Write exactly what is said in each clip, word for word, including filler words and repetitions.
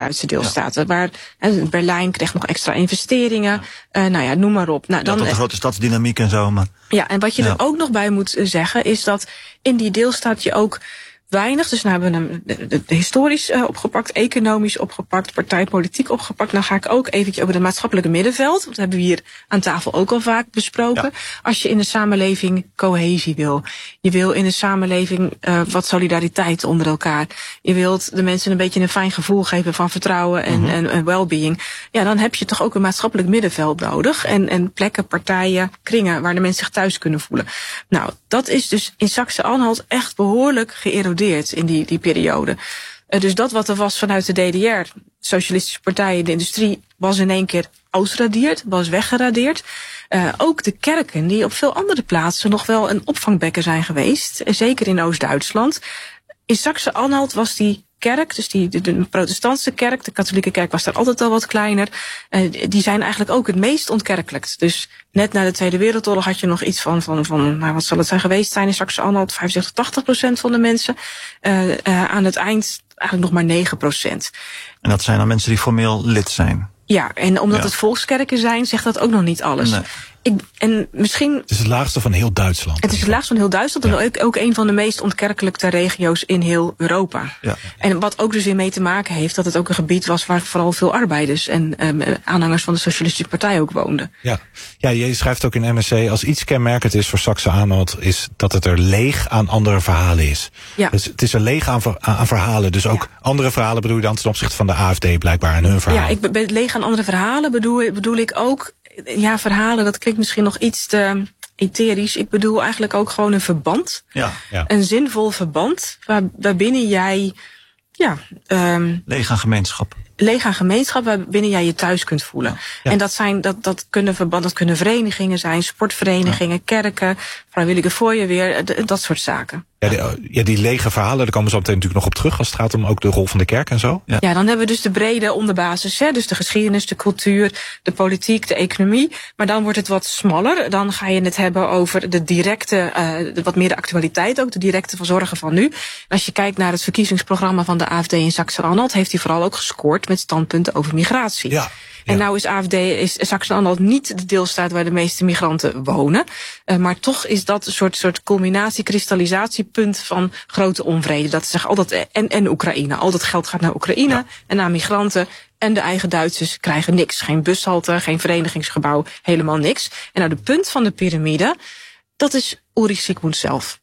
Duitse deelstaten. Ja. Waar uh, Berlijn kreeg nog extra investeringen. Ja. Uh, nou ja, noem maar op. Nou, dan, ja, de grote stadsdynamiek en zo. Maar... Ja, en wat je ja. er ook nog bij moet zeggen is dat in die deelstaat je ook weinig, dus nou hebben we hem de, de, de historisch uh, opgepakt, economisch opgepakt, partijpolitiek opgepakt. Nou ga ik ook eventjes over het maatschappelijke middenveld, want dat hebben we hier aan tafel ook al vaak besproken. Ja. Als je in de samenleving cohesie wil, je wil in de samenleving uh, wat solidariteit onder elkaar, je wilt de mensen een beetje een fijn gevoel geven van vertrouwen en, mm-hmm. en, en well-being, ja, dan heb je toch ook een maatschappelijk middenveld nodig en, en plekken, partijen, kringen waar de mensen zich thuis kunnen voelen. Nou, dat is dus in Saxe-Anhalt echt behoorlijk geërodeerd in die, die periode. Uh, dus dat wat er was vanuit de D D R, socialistische partijen, de industrie, was in één keer ausradeerd, was weggeradeerd. Uh, ook de kerken, die op veel andere plaatsen nog wel een opvangbekken zijn geweest, zeker in Oost-Duitsland. In Saxe-Anhalt was die kerk, dus die, de, de protestantse kerk, de katholieke kerk was daar altijd al wat kleiner, uh, die zijn eigenlijk ook het meest ontkerkelijkt. Dus net na de Tweede Wereldoorlog had je nog iets van, van, van nou, wat zal het zijn geweest zijn in Saxe-Anhalt, vijfenzestig, tachtig procent van de mensen. Uh, uh, aan het eind eigenlijk nog maar negen procent. En dat zijn dan mensen die formeel lid zijn? Ja, en omdat ja. het volkskerken zijn, zegt dat ook nog niet alles. Nee. Ik, en misschien, het is het laagste van heel Duitsland. Het is het laagste van heel Duitsland ja. en ook, ook een van de meest ontkerkelijkte regio's in heel Europa. Ja. En wat ook dus weer mee te maken heeft dat het ook een gebied was waar vooral veel arbeiders en um, aanhangers van de Socialistische Partij ook woonden. Ja. ja, je schrijft ook in N R C, als iets kenmerkend is voor Saxe-Anhalt, is dat het er leeg aan andere verhalen is. Ja. Dus het is er leeg aan, aan verhalen. Dus ook ja. andere verhalen bedoel je dan ten opzichte van de A F D blijkbaar en hun verhalen. Ja, ik ben leeg aan andere verhalen bedoel, bedoel ik ook. Ja, verhalen, dat klinkt misschien nog iets te etherisch. Ik bedoel eigenlijk ook gewoon een verband. Ja, ja. Een zinvol verband waar, waarbinnen jij, ja, um, leeg aan gemeenschap. Leeg aan gemeenschap waarbinnen jij je thuis kunt voelen. Ja. Ja. En dat zijn, dat, dat kunnen verband, dat kunnen verenigingen zijn, sportverenigingen, ja. kerken, vrijwillige fooienweer, dat soort zaken. Ja, die, ja, die lege verhalen, daar komen we zo meteen natuurlijk nog op terug als het gaat om ook de rol van de kerk en zo. Ja, ja dan hebben we dus de brede onderbasis, hè, dus de geschiedenis, de cultuur, de politiek, de economie. Maar dan wordt het wat smaller. Dan ga je het hebben over de directe, uh, de, wat meer de actualiteit ook, de directe van zorgen van nu. En als je kijkt naar het verkiezingsprogramma van de A F D in Saxe-Anhalt, heeft hij vooral ook gescoord met standpunten over migratie. Ja. En ja. nou is A F D, is Saxe-Anhalt niet de deelstaat waar de meeste migranten wonen. Uh, maar toch is dat een soort, soort culminatie, kristallisatiepunt van grote onvrede. Dat zegt altijd, en, en Oekraïne. Al dat geld gaat naar Oekraïne ja. en naar migranten. En de eigen Duitsers krijgen niks. Geen bushalte, geen verenigingsgebouw, helemaal niks. En nou de punt van de piramide, dat is Ulrich Siegmund zelf.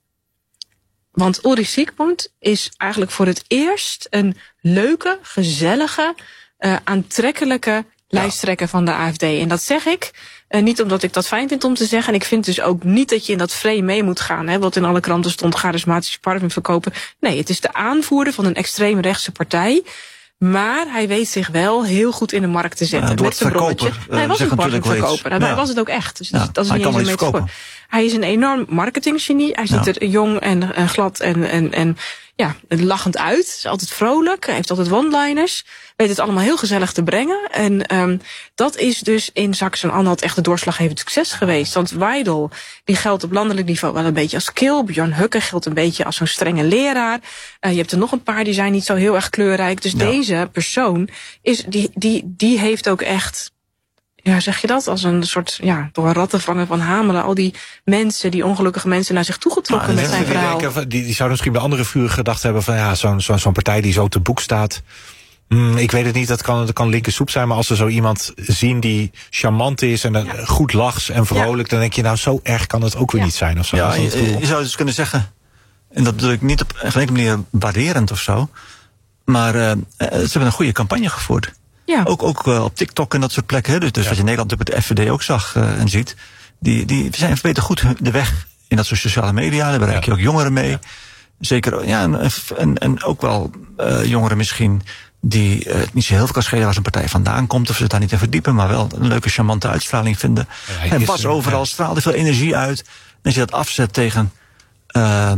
Want Ulrich Siegmund is eigenlijk voor het eerst een leuke, gezellige, uh, aantrekkelijke lijsttrekker van de A F D. En dat zeg ik uh, niet omdat ik dat fijn vind om te zeggen. En ik vind dus ook niet dat je in dat frame mee moet gaan. Hè, wat in alle kranten stond, charismatische parfum verkopen. Nee, het is de aanvoerder van een extreemrechtse partij. Maar hij weet zich wel heel goed in de markt te zetten. Ja, met zijn brommetje. Uh, hij was een parfumverkoper. Nou, ja. Hij was het ook echt. Dus ja, dat is niet eens een metafoor. Hij is een enorm marketinggenie. Hij ziet ja. er jong en, en glad en, en, en ja, lachend uit. Is altijd vrolijk. Hij heeft altijd one-liners. Weet het allemaal heel gezellig te brengen. En um, dat is dus in Saxe-Anhalt echt een doorslaggevend succes geweest. Want Weidel, die geldt op landelijk niveau wel een beetje als kil. Björn Höcke geldt een beetje als zo'n strenge leraar. Uh, je hebt er nog een paar die zijn niet zo heel erg kleurrijk. Dus ja. deze persoon, is, die, die, die heeft ook echt, ja, zeg je dat? Als een soort, ja, door een rattenvanger van Hamelen. Al die mensen, die ongelukkige mensen naar zich toegetrokken nou, met zijn verhaal. Die, die zouden misschien bij andere vuren gedacht hebben van ja, zo'n zo'n zo'n partij die zo te boek staat. Mm, ik weet het niet, dat kan, dat kan linker soep zijn, maar als we zo iemand zien die charmant is en ja. goed lachs en vrolijk, ja. dan denk je nou, zo erg kan het ook weer ja. niet zijn. Of zo. Ja, je, je zou dus kunnen zeggen, en dat bedoel ik niet op een gelijke manier waarderend of zo, maar uh, ze hebben een goede campagne gevoerd. Ja. Ook, ook uh, op TikTok en dat soort plekken. Hè? Dus, dus ja. wat je in Nederland met de F V D ook zag uh, en ziet, die, die zijn weten goed de weg in dat soort sociale media, daar bereik je ja. ook jongeren mee. Ja. Zeker, ja, en, en, en ook wel uh, jongeren misschien die uh, niet zo heel veel kan schelen waar zijn partij vandaan komt, of ze het daar niet in verdiepen, maar wel een leuke, charmante uitstraling vinden. Ja, hij was overal, ja. straalde veel energie uit. En als je dat afzet tegen uh,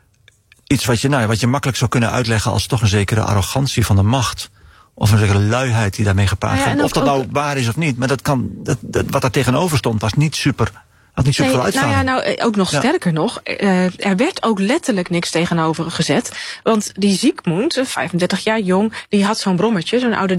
iets wat je, nou, wat je makkelijk zou kunnen uitleggen als toch een zekere arrogantie van de macht, of een zekere luiheid die daarmee gepaard gaat. Ja, ja, of dat ook nou waar is of niet, maar dat kan, dat, dat, wat daar tegenover stond was niet super. Had niet zoveel nee, nou ja, nou ook nog sterker ja. nog, uh, er werd ook letterlijk niks tegenover gezet. Want die Siegmund, vijfendertig jaar jong, die had zo'n brommetje, zo'n oude